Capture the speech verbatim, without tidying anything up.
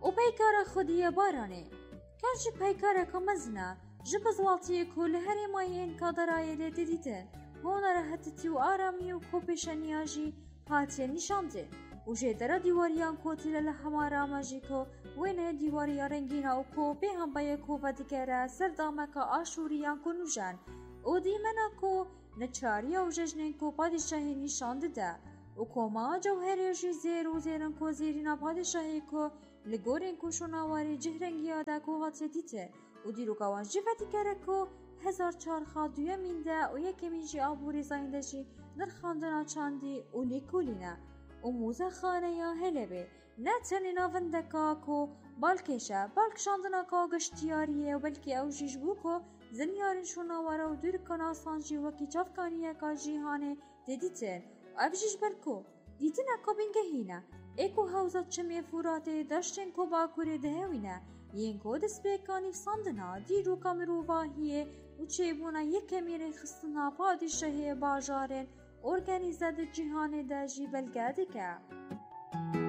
و پیکار خودیه بارانه کنچ پیکار که مزنه جب زوالتیه که لهره مایین که درایه لیده دیدن هونه راحتی و آرامی و کوپشنیاجی هاتیه نشانده و جدرا دیواریان کوتیل لحمارا ماجیکو وینه دیواریا رنگینا و کو به هم بایه کو و دیگره سردامکا آشوریان کنوژن و دیمنا کو نچاریا و ججنین کو پادشاهی نشانده ده و کوما جوهریجی زیر و زیرن کو زیرینا پادشاهی کو لگورین کو شناواری جهرنگیا ده کو هاتیه دیده و دیروکاوان جفتی کره کو هزار چارخا دویا مینده و یکی میجی آبوری زاینده جی نرخاندنا چاندی و لیکولینه و موزه خانه یا هلبه نه تنی ناوندکا کو بالکشه بالک شاندنا کا گشتیاریه و بلکی او جیج بو کو زنیارین شوناواره و دور کنا سانجی وکی چافکانیه کا جیهانه دیدیتن و او جیج برکو دیتن اکا بینگه هینه ایکو حوزت چمی فوراته داشتن کو باکوری دهوینه ین کو دست بیکانی ساندنا دیرو کامرو واهیه و چه بونا یک میره خستنا پادشاهی باجارن ارگانیزه ده جهان ده جی بلگه که